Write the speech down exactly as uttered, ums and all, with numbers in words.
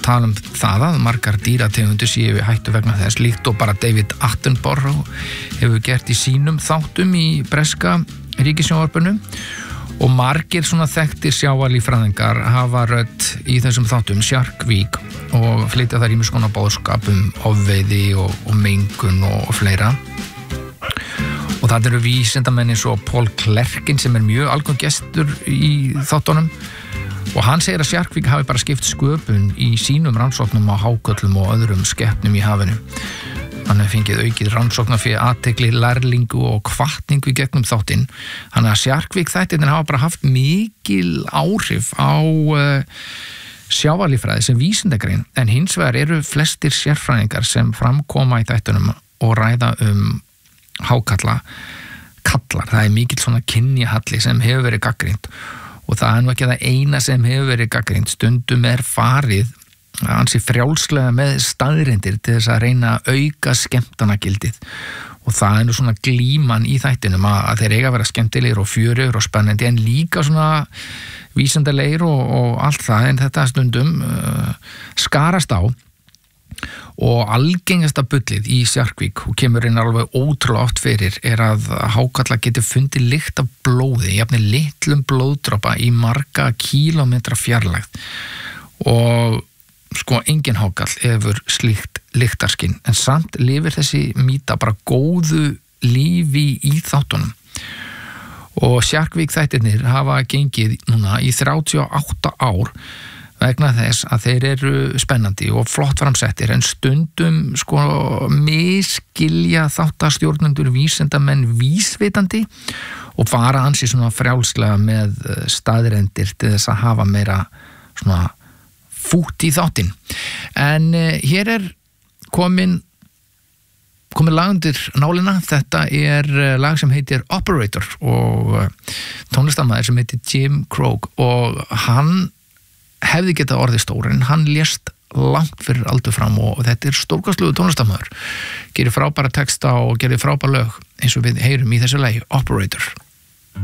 tala um það að margar dýrategundir séu við hættu vegna þess, líkt og bara David Attenborough hefur gert í sínum þáttum í breska ríkissjónvarpinu og margir svona þekktir sjávarlíffræðingar hafa rödd í þessum þáttum Shark Week og flytja þar ýmis konar boðskap um ofveiði og, og mengun og, og fleira. Og það eru vísindamenn eins og Paul Clerkin sem er mjög algeng gestur í þáttunum og hann segir að Shark Week hafi bara skipt sköpun í sínum rannsóknum á háköllum og öðrum skepnum í hafinu. Hann hefur fengið aukið rannsóknar fyrir athygli, lærlingu og hvatningu í gegnum þáttinn. Þannig að Shark Week þættirnir hafa bara haft mikil áhrif á uh, sjávarlíffræði sem vísindagrein en hins vegar eru flestir sérfræðingar sem framkoma í þættunum og ræða um hákalla kallar, það er mikill svona kynjahalli sem hefur verið gagnrýnt og það er nú ekki það eina sem hefur verið gagnrýnt, stundum er farið ansi frjálslega með staðreyndir til þess að reyna að auka skemmtanagildið og það er nú svona glíman í þættinum að, að þeir eiga að vera skemmtilegir og fjörugur og spennandi en líka svona vísindalegir og, og allt það en þetta stundum uh, skarast á og algengasta bullið í Shark Week og kemur inn alveg ótrúlega oft fyrir er að hákarlar geti fundið lykt af blóði, jafnvel litlum blóðdropa í marga kílómetra fjarlægð og sko engin hákarl hefur slíkt lyktarskinn en samt lifir þessi mýta bara góðu lífi í þáttunum og Shark Week þættirnir hafa gengið núna í þrjátíu og átta ár vegna þess að þeir eru spennandi og flott framsettir en stundum sko miskilja þáttastjórnendur vísindamenn vísvitandi og fara ansi svona frjálslega með staðrendir til þess að hafa meira svona fút í þáttinn. En uh, hér er komin komin lag undir nálina, þetta er lag sem heitir Operator og uh, tónlistarmaður sem heitir Jim Croce og hann hefði getað orðið stór en hann lést langt fyrir aldur fram og þetta er stórkostlegur tónlistarmaður gerir frábæra texta og gerir frábæra lög eins og við heyrum í þessu lagi Operator.